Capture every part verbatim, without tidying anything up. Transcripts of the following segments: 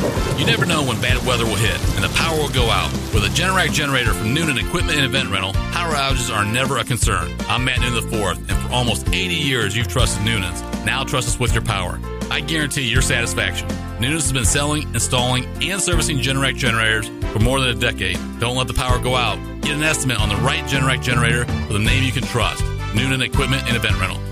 You never know when bad weather will hit and the power will go out. With a Generac generator from Noonan Equipment and Event Rental, power outages are never a concern. I'm Matt Noonan the fourth, and for almost eighty years you've trusted Noonan's. Now trust us with your power. I guarantee your satisfaction. Noonan's has been selling, installing, and servicing Generac generators for more than a decade. Don't let the power go out. Get an estimate on the right Generac generator with a name you can trust. Noonan Equipment and Event Rental.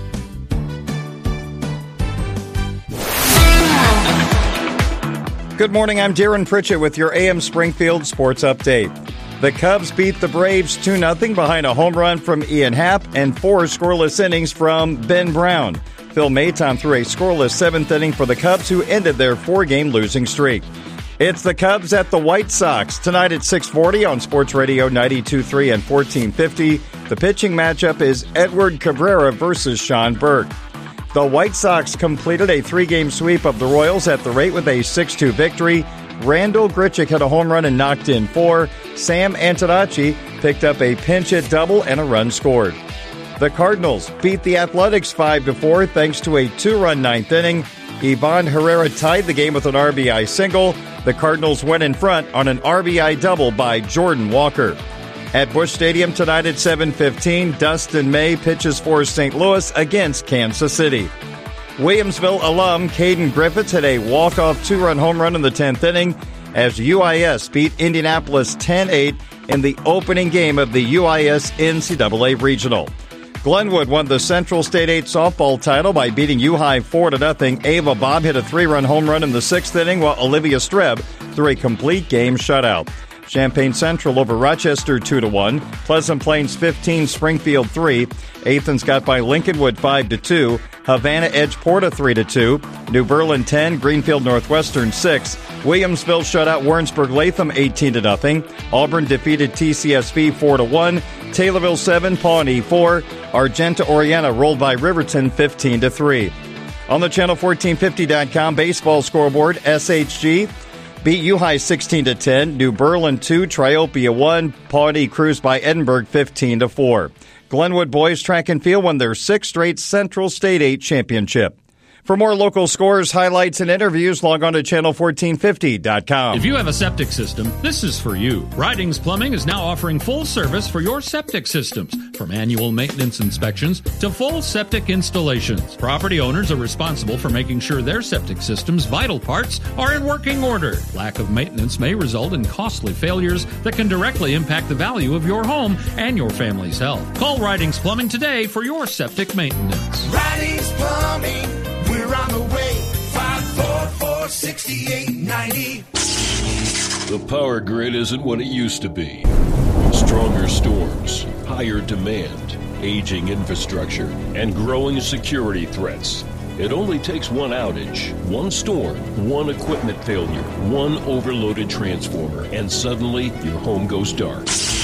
Good morning, I'm Darren Pritchett with your A M Springfield Sports Update. The Cubs beat the Braves two nothing behind a home run from Ian Happ and four scoreless innings from Ben Brown. Phil Maton threw a scoreless seventh inning for the Cubs, who ended their four-game losing streak. It's the Cubs at the White Sox tonight at six forty on Sports Radio ninety-two point three and fourteen fifty. The pitching matchup is Edward Cabrera versus Sean Burke. The White Sox completed a three-game sweep of the Royals at the rate with a six two victory. Randall Grichuk hit a home run and knocked in four. Sam Antonacci picked up a pinch hit double and a run scored. The Cardinals beat the Athletics five to four thanks to a two-run ninth inning. Ivan Herrera tied the game with an R B I single. The Cardinals went in front on an R B I double by Jordan Walker. At Busch Stadium tonight at seven fifteen, Dustin May pitches for Saint Louis against Kansas City. Williamsville alum Caden Griffiths hit a walk-off two-run home run in the tenth inning as U I S beat Indianapolis ten eight in the opening game of the U I S N C double A Regional. Glenwood won the Central State eight softball title by beating U-High four to nothing. Ava Bob hit a three-run home run in the sixth inning, while Olivia Streb threw a complete game shutout. Champaign Central over Rochester two to one. Pleasant Plains fifteen, Springfield three. Athens got by Lincolnwood five to two. Havana edged Porta three to two. New Berlin ten, Greenfield Northwestern six. Williamsville shut out Warrensburg Latham eighteen to nothing. Auburn defeated T C S V four to one. Taylorville seven, Pawnee four. Argenta Oriana rolled by Riverton fifteen to three. On the channel fourteen fifty dot com baseball scoreboard, S H G beat U-High sixteen to ten. New Berlin two, Triopia one. Pawnee cruised by Edinburgh fifteen to four. Glenwood boys track and field won their sixth straight Central State eight championship. For more local scores, highlights, and interviews, log on to channel fourteen fifty dot com. If you have a septic system, this is for you. Ridings Plumbing is now offering full service for your septic systems, from annual maintenance inspections to full septic installations. Property owners are responsible for making sure their septic system's vital parts are in working order. Lack of maintenance may result in costly failures that can directly impact the value of your home and your family's health. Call Ridings Plumbing today for your septic maintenance. Ridings Plumbing. We're on the way, five four four, six eight nine zero. The power grid isn't what it used to be. Stronger storms, higher demand, aging infrastructure, and growing security threats. It only takes one outage, one storm, one equipment failure, one overloaded transformer, and suddenly your home goes dark.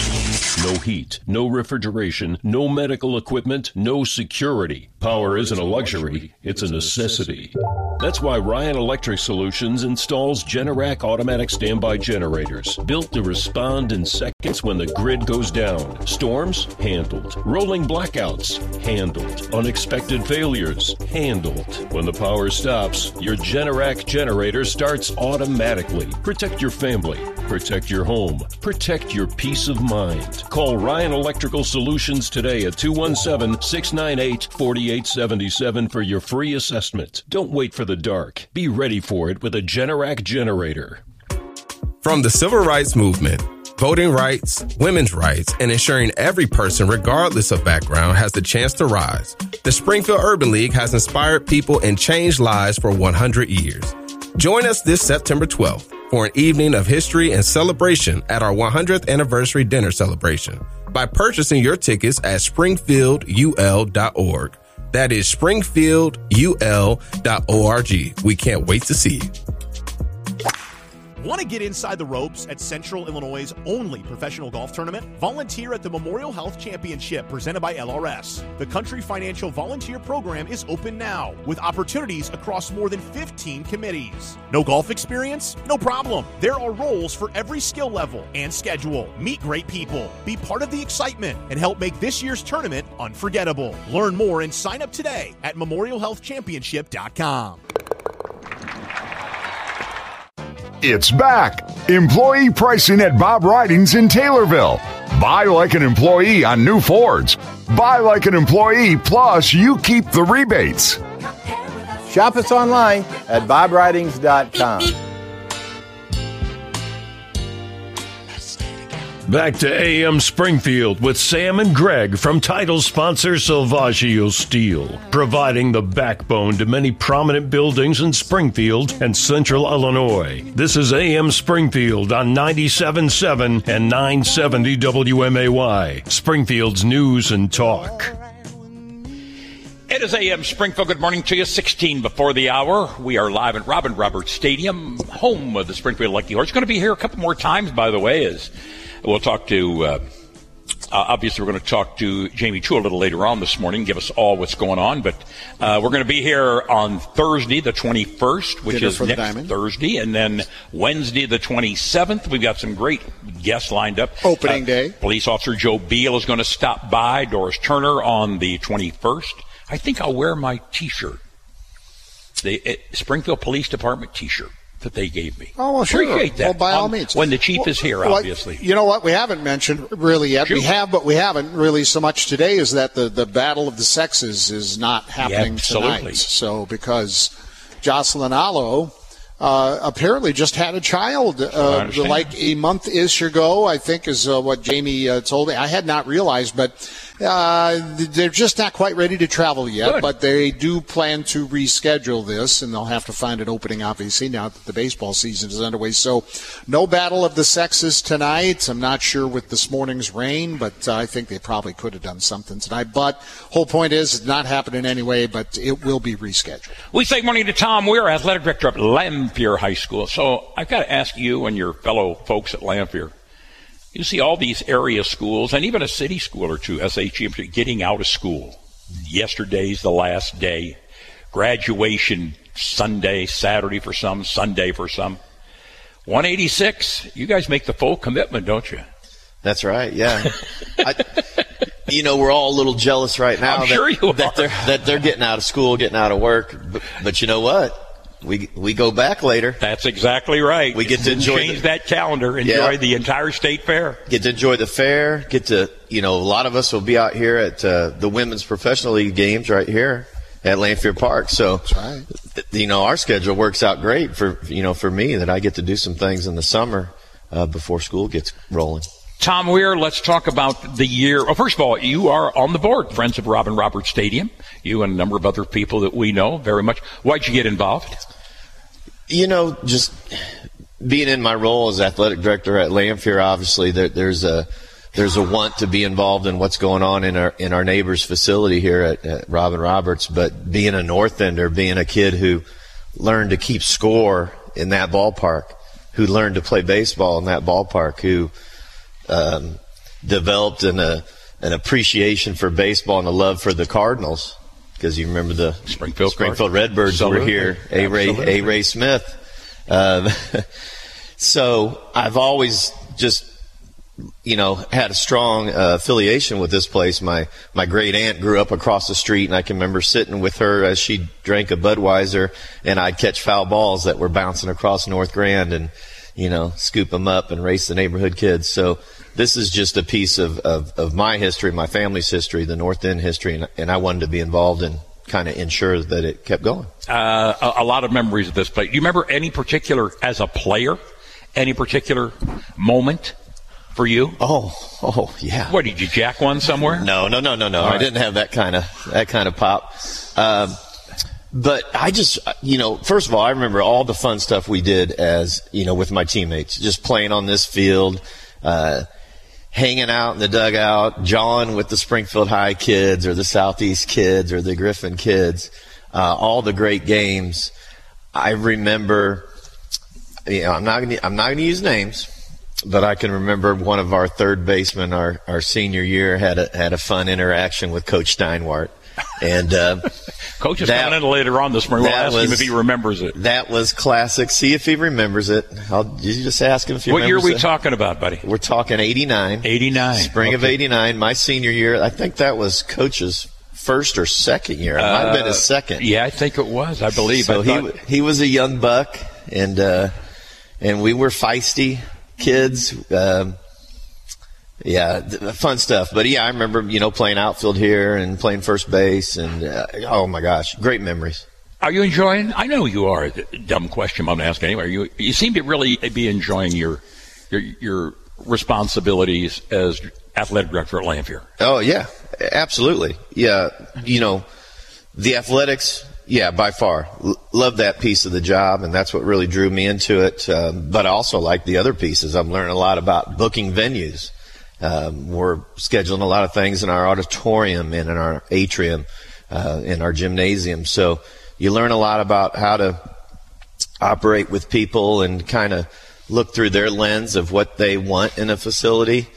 No heat, no refrigeration, no medical equipment, no security. Power isn't a luxury, it's a necessity. That's why Ryan Electric Solutions installs Generac automatic standby generators, built to respond in seconds when the grid goes down. Storms? Handled. Rolling blackouts? Handled. Unexpected failures? Handled. When the power stops, your Generac generator starts automatically. Protect your family. Protect your home. Protect your peace of mind. Call Ryan Electrical Solutions today at two one seven, six nine eight, four eight seven seven for your free assessment. Don't wait for the dark. Be ready for it with a Generac generator. From the Civil Rights Movement, voting rights, women's rights, and ensuring every person, regardless of background, has the chance to rise, the Springfield Urban League has inspired people and changed lives for one hundred years. Join us this September twelfth for an evening of history and celebration at our one hundredth anniversary dinner celebration by purchasing your tickets at springfield u l dot org. That is springfield u l dot org. We can't wait to see you. Want to get inside the ropes at Central Illinois' only professional golf tournament? Volunteer at the Memorial Health Championship presented by L R S. The Country Financial Volunteer Program is open now with opportunities across more than fifteen committees. No golf experience? No problem. There are roles for every skill level and schedule. Meet great people, be part of the excitement, and help make this year's tournament unforgettable. Learn more and sign up today at memorial health championship dot com. It's back. Employee pricing at Bob Ridings in Taylorville. Buy like an employee on new Fords. Buy like an employee, plus you keep the rebates. Shop us online at bob ridings dot com. Back to A M Springfield with Sam and Greg from title sponsor Silvaggio Steel, providing the backbone to many prominent buildings in Springfield and Central Illinois. This is A M Springfield on ninety-seven point seven and nine seventy W M A Y, Springfield's news and talk. It is A M Springfield. Good morning to you. sixteen before the hour. We are live at Robin Roberts Stadium, home of the Springfield Lucky Horse. Going to be here a couple more times, by the way, as we'll talk to, uh, uh, obviously we're going to talk to Jamie Chu a little later on this morning, give us all what's going on. But uh, we're going to be here on Thursday, the twenty-first, which Dinner is for the next Diamond. Thursday. And then Wednesday, the twenty-seventh, we've got some great guests lined up. Opening uh, day. Police Officer Joe Beal is going to stop by. Doris Turner on the twenty-first. I think I'll wear my T-shirt, the uh, Springfield Police Department T-shirt that they gave me. Oh, well, sure. Appreciate that. Well, by all Um, means. When the chief Well, is here, well, obviously. You know what we haven't mentioned really yet? Shoot. We have, but we haven't really so much today is that the, the battle of the sexes is not happening absolutely. tonight. So because Jocelyn Allo uh, apparently just had a child uh, like a month-ish ago, I think is uh, what Jamie uh, told me. I had not realized, but uh, they're just not quite ready to travel yet. Good. But they do plan to reschedule this, and they'll have to find an opening, obviously, now that the baseball season is underway. So no battle of the sexes tonight. I'm not sure with this morning's rain, but uh, I think they probably could have done something tonight. But whole point is it's not happening anyway, but it will be rescheduled. We say good morning to Tom Weir, athletic director at Lanphier High School. So I've got to ask you and your fellow folks at Lanphier, you see all these area schools and even a city school or two, S H E, getting out of school. Yesterday's the last day. Graduation Sunday, Saturday for some, Sunday for some. one eighty-six, you guys make the full commitment, don't you? That's right, yeah. I, you know, we're all a little jealous right now I'm that, sure you that, are. they're, that they're getting out of school, getting out of work. But, but you know what? We we go back later. That's exactly right. We get to enjoy change the, that calendar, enjoy Yeah. the entire state fair. Get to enjoy the fair. Get to, you know, a lot of us will be out here at uh, the Women's Professional League games right here at Lanphier Park. So, That's right. th- you know, our schedule works out great for, you know, for me that I get to do some things in the summer uh, before school gets rolling. Tom Weir, let's talk about the year. Well, first of all, you are on the board, Friends of Robin Roberts Stadium. You and a number of other people that we know very much. Why'd you get involved? You know, just being in my role as athletic director at Lanphier, obviously there, there's a there's a want to be involved in what's going on in our in our neighbor's facility here at, at Robin Roberts. But being a North Ender, being a kid who learned to keep score in that ballpark, who learned to play baseball in that ballpark, who um, developed an a, an appreciation for baseball and a love for the Cardinals. Because you remember the Springfield, Springfield Redbirds Absolutely. were here, A. Ray, A. Ray Smith. Uh, so I've always just, you know, had a strong uh, affiliation with this place. My my great aunt grew up across the street, and I can remember sitting with her as she drank a Budweiser, and I'd catch foul balls that were bouncing across North Grand and, you know, scoop them up and race the neighborhood kids. So this is just a piece of, of, of my history, my family's history, the North End history, and, and I wanted to be involved and kind of ensure that it kept going. Uh, a, a lot of memories of this place. Do you remember any particular, as a player, any particular moment for you? Oh, oh, yeah. What, did you jack one somewhere? No, no, no, no, no. All I right. didn't have that kind of that kind of pop. Um, but I just, you know, first of all, I remember all the fun stuff we did as, you know, with my teammates, just playing on this field, uh, hanging out in the dugout, jawing with the Springfield High kids or the Southeast kids or the Griffin kids, uh, all the great games. I remember, you know, I'm not gonna, I'm not going to use names, but I can remember one of our third basemen, our, our senior year, had a had a fun interaction with Coach Steinwart. And uh, Coach is that- coming in later on this morning. We'll that ask him was- if he remembers it. That was classic. See if he remembers it. I'll you just ask him if he What year are remembers we it. talking about, buddy? We're talking eighty-nine. eighty-nine. Spring of Okay. eighty-nine. My senior year. I think that was Coach's first or second year. It might have been his second. Yeah, I think it was. I believe. So I thought, he he was a young buck, and uh, and we were feisty kids. Um, yeah, fun stuff. But yeah, I remember, you know, playing outfield here and playing first base, and uh, oh my gosh, great memories. Are you enjoying? I know you are. Dumb question I'm going to ask anyway. You you seem to really be enjoying your your your responsibilities as athletic director at Lanphier. Oh yeah, absolutely. Yeah, you know, the athletics. Yeah, by far. L- love that piece of the job, and that's what really drew me into it. Um, but I also like the other pieces. I'm learning a lot about booking venues. Um, we're scheduling a lot of things in our auditorium and in our atrium, uh, in our gymnasium. So you learn a lot about how to operate with people and kind of look through their lens of what they want in a facility.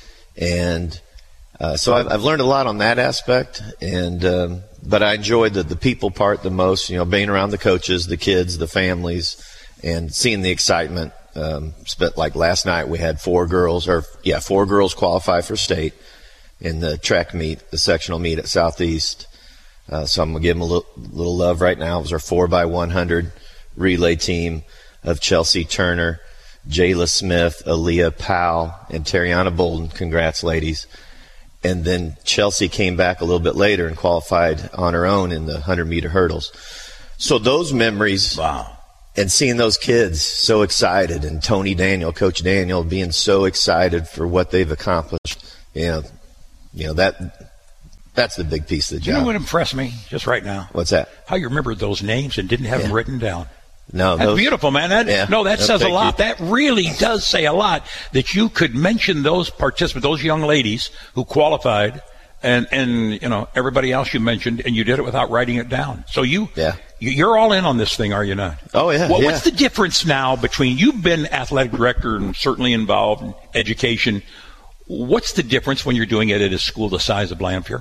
And uh, so I've, I've learned a lot on that aspect. And um, but I enjoyed the, the people part the most, you know, being around the coaches, the kids, the families, and seeing the excitement. Um, spent like last night we had four girls, or yeah, four girls qualify for state in the track meet, the sectional meet at Southeast. Uh, so I'm going to give them a little, little love right now. It was our four by one hundred relay team of Chelsea Turner, Jayla Smith, Aaliyah Powell, and Tariana Bolden. Congrats, ladies. And then Chelsea came back a little bit later and qualified on her own in the one hundred meter hurdles. So those memories. Wow. And seeing those kids so excited, and Tony Daniel, Coach Daniel, being so excited for what they've accomplished, you know, you know that that's the big piece of the job. You know what impressed me just right now? What's that? How you remembered those names and didn't have yeah. them written down. No, that's those, beautiful, man. That, yeah, no, that no, says a lot. You. That really does say a lot that you could mention those participants, those young ladies who qualified, and and you know everybody else you mentioned, and you did it without writing it down. So you. Yeah. You're all in on this thing, are you not? Oh, yeah, well, yeah. What's the difference now between, you've been athletic director and certainly involved in education. What's the difference when you're doing it at a school the size of Lanphier?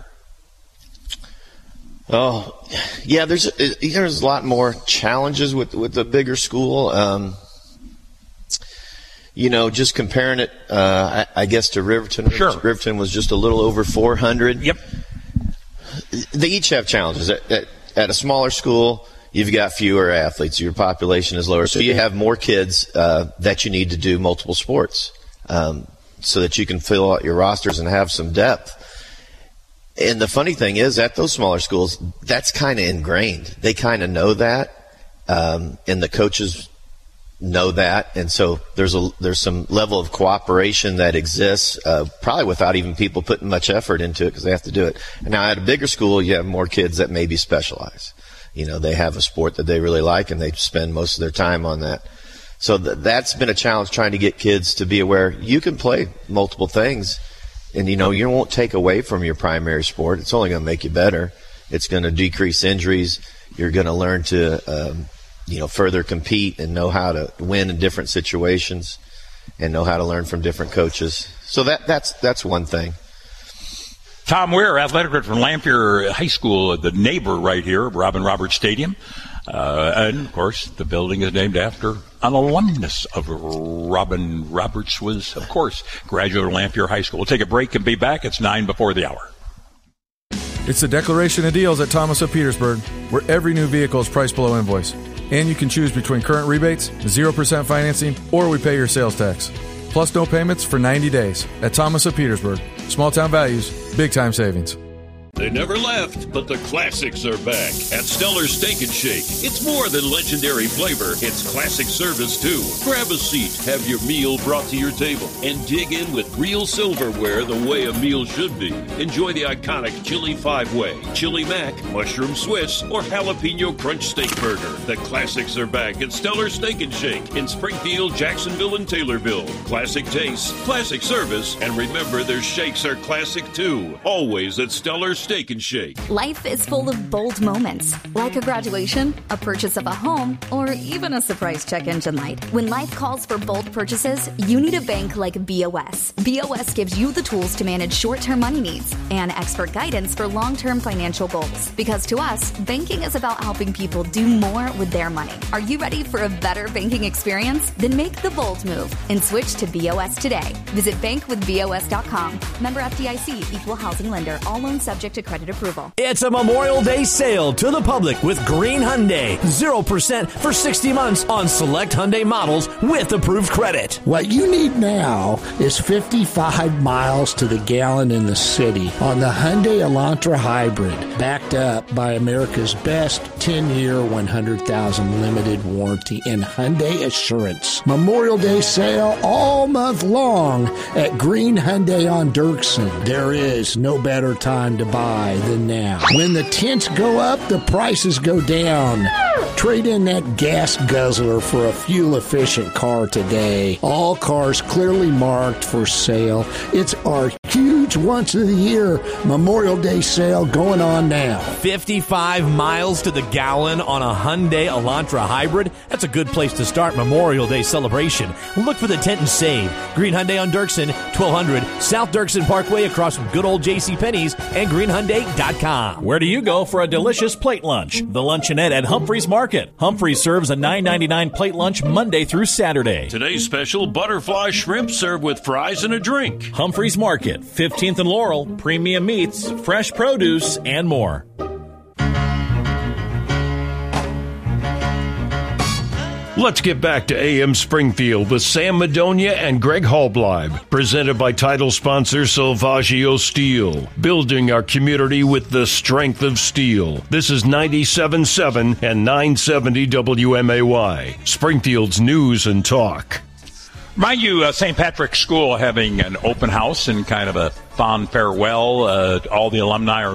Oh, yeah, there's there's a lot more challenges with, with the bigger school. Um, you know, just comparing it, uh, I, I guess, to Riverton. Sure. Riverton was just a little over four hundred. Yep. They each have challenges. At, at, at a smaller school, you've got fewer athletes. Your population is lower. So you have more kids uh, that you need to do multiple sports um, so that you can fill out your rosters and have some depth. And the funny thing is, at those smaller schools, that's kind of ingrained. They kind of know that, um, and the coaches know that. And so there's a there's some level of cooperation that exists, uh, probably without even people putting much effort into it because they have to do it. And now at a bigger school, you have more kids that maybe specialize. You know, they have a sport that they really like, and they spend most of their time on that. So th- that's been a challenge, trying to get kids to be aware you can play multiple things. And, you know, you won't take away from your primary sport. It's only going to make you better. It's going to decrease injuries. You're going to learn to, um, you know, further compete and know how to win in different situations and know how to learn from different coaches. So that that's that's one thing. Tom Weir, athletic director from Lanphier High School, the neighbor right here, Robin Roberts Stadium. Uh, and, of course, the building is named after an alumnus of Robin Roberts, was, of course, graduate of Lanphier High School. We'll take a break and be back. It's nine before the hour. It's the Declaration of Deals at Thomas of Petersburg, where every new vehicle is priced below invoice. And you can choose between current rebates, zero percent financing, or we pay your sales tax. Plus no payments for ninety days at Thomas of Petersburg. Small town values, big time savings. They never left, but the classics are back at Stellar Steak and Shake. It's more than legendary flavor, it's classic service too. Grab a seat, have your meal brought to your table, and dig in with real silverware the way a meal should be. Enjoy the iconic Chili Five-Way, Chili Mac, Mushroom Swiss, or Jalapeno Crunch Steak Burger. The classics are back at Stellar Steak and Shake in Springfield, Jacksonville, and Taylorville. Classic taste, classic service, and remember their shakes are classic too. Always at Stellar Steak Steak and Shake. Life is full of bold moments, like a graduation, a purchase of a home, or even a surprise check engine light. When life calls for bold purchases, you need a bank like B O S. B O S gives you the tools to manage short-term money needs and expert guidance for long-term financial goals. Because to us, banking is about helping people do more with their money. Are you ready for a better banking experience? Then make the bold move and switch to B O S today. Visit bank with B O S dot com. Member F D I C, Equal Housing Lender. All loans subject to credit approval. It's a Memorial Day sale to the public with Green Hyundai. zero percent for sixty months on select Hyundai models with approved credit. What you need now is fifty-five miles to the gallon in the city on the Hyundai Elantra Hybrid, backed up by America's best ten-year, one hundred thousand limited warranty and Hyundai Assurance. Memorial Day sale all month long at Green Hyundai on Dirksen. There is no better time to buy than now. When the tents go up, the prices go down. Trade in that gas guzzler for a fuel-efficient car today. All cars clearly marked for sale. It's our huge once-of-the-year Memorial Day sale going on now. fifty-five miles to the gallon on a Hyundai Elantra Hybrid? That's a good place to start Memorial Day celebration. Look for the tent and save. Green Hyundai on Dirksen, twelve hundred South Dirksen Parkway across from good old JCPenney's and green hyundai dot com. Where do you go for a delicious plate lunch? The Luncheonette at Humphreys Market. Humphreys serves a nine ninety-nine plate lunch Monday through Saturday. Today's special, butterfly shrimp served with fries and a drink. Humphreys Market, fifteenth and Laurel, premium meats, fresh produce, and more. Let's get back to A M Springfield with Sam Madonia and Greg Halbleib, presented by title sponsor Salvaggio Steel, building our community with the strength of steel. This is ninety-seven point seven and nine seventy W M A Y, Springfield's news and talk. Mind you, uh, Saint Patrick's School having an open house and kind of a fond farewell. Uh, all the alumni are